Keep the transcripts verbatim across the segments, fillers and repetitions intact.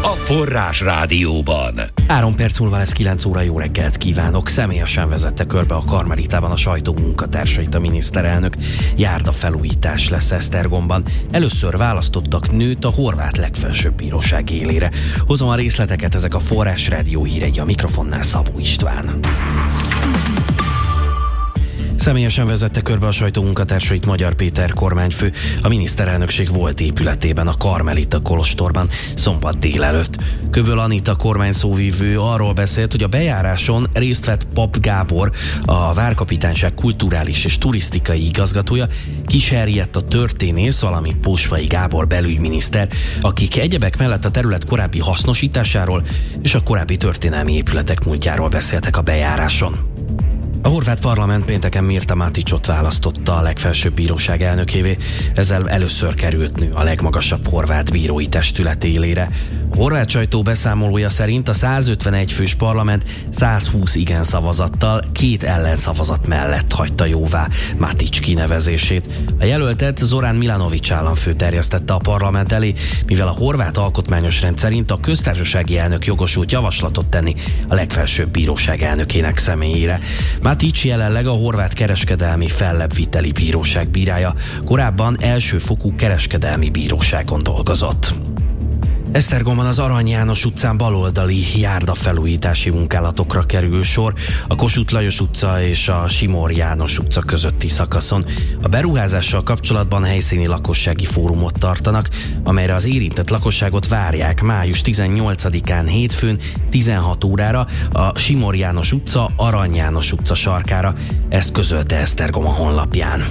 Forrás Rádióban. Három perc múlva lesz kilenc óra, jó reggelt kívánok. Személyesen vezette körbe a Karmelitában a sajtó munkatársait a miniszterelnök. Járdafelújítás lesz Esztergomban. Először választottak nőt a horvát legfelsőbb bíróság élére. Hozom a részleteket, ezek a Forrás Rádió hírei, a mikrofonnál Szabó István. Személyesen vezette körbe a sajtó munkatársait Magyar Péter kormányfő a miniszterelnökség volt épületében, a Karmelita kolostorban szombat délelőtt. Köböl Anita kormányszóvivő arról beszélt, hogy a bejáráson részt vett Pap Gábor, a Várkapitányság kulturális és turisztikai igazgatója, Kis Henriett a történész, valamint Pósfai Gábor belügyminiszter, akik egyebek mellett a terület korábbi hasznosításáról és a korábbi történelmi épületek múltjáról beszéltek a bejáráson. A horvát parlament pénteken Mirta Matićot választotta a legfelsőbb bíróság elnökévé, ezzel először került nő a legmagasabb horvát bírói testület élére. A horvát sajtó beszámolója szerint a százötvenegy fős parlament százhúsz igen szavazattal, két ellenszavazat mellett hagyta jóvá Matić kinevezését. A jelöltet Zoran Milanović államfő terjesztette a parlament elé, mivel a horvát alkotmányos rend szerint a köztársasági elnök jogosult javaslatot tenni a legfelsőbb bíróság elnökének személyére. Matić jelenleg a horvát kereskedelmi fellebbviteli bíróság bírája, korábban elsőfokú kereskedelmi bíróságon dolgozott. Esztergomban az Arany János utcán baloldali járdafelújítási munkálatokra kerül sor a Kossuth Lajos utca és a Simor János utca közötti szakaszon. A beruházással kapcsolatban helyszíni lakossági fórumot tartanak, amelyre az érintett lakosságot várják május tizennyolcadikán hétfőn tizenhat órára a Simor János utca, Arany János utca sarkára. Ezt közölte Esztergom a honlapján.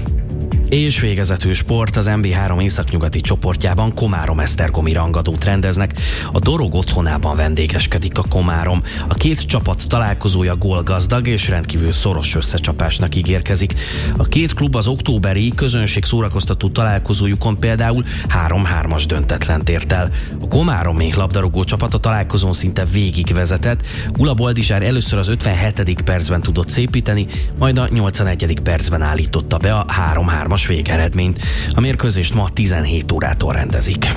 És végezetül sport, az en bé három északnyugati csoportjában Komárom-esztergomi rangadót rendeznek. A Dorog otthonában vendégeskedik a Komárom. A két csapat találkozója gólgazdag és rendkívül szoros összecsapásnak ígérkezik. A két klub az októberi közönség szórakoztató találkozójukon például három-hármas döntetlent ért el. A komáromi labdarúgó csapat a találkozón szinte végig vezetett. Ula Boldizsár először az ötvenhetedik percben tudott szépíteni, majd a nyolcvanegyedik percben állította be a három-hármas végeredményt. A mérkőzést ma tizenhét órától rendezik.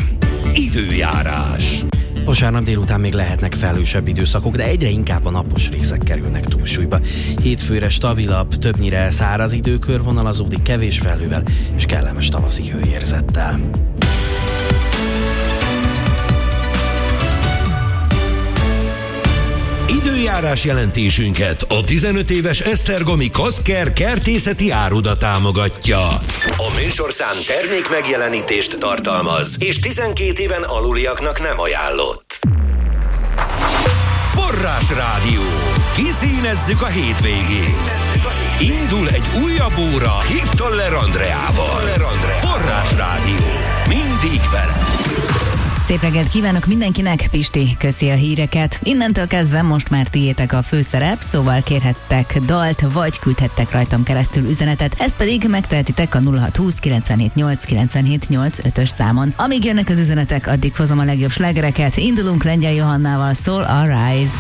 Időjárás. Vasárnap délután még lehetnek felhősebb időszakok, de egyre inkább a napos részek kerülnek túlsúlyba. Hétfőre stabilabb, többnyire száraz idő körvonalazódik, kevés felhővel és kellemes tavaszi hőérzettel. Időjárás jelentésünket a tizenöt éves esztergomi Kaszker kertészeti áruda támogatja. A műsorszám termék megjelenítést tartalmaz, és tizenkét éven aluliaknak nem ajánlott. Forrás Rádió. Kiszínezzük a hétvégét. Indul egy újabb óra Hittoller Andreával. Forrás Rádió. Mindig vele. Szép reggelt kívánok mindenkinek, Pisti köszi a híreket. Innentől kezdve most már tiétek a főszerep, szóval kérhettek dalt, vagy küldhettek rajtam keresztül üzenetet, ezt pedig megtehetitek a nulla hat húsz kilencvenhét nyolc kilencvenhét nyolc ötös számon. Amíg jönnek az üzenetek, addig hozom a legjobb slágereket. Indulunk Lengyel Johannával, Szól a Rise.